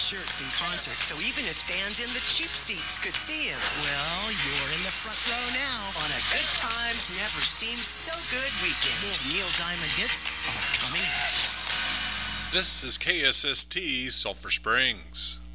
shirts in concert, so even his fans in the cheap seats could see him. Well, you're in the front row now on a Good Times Never Seems So Good weekend. More Neil Diamond hits are coming up. This is KSST Sulphur Springs.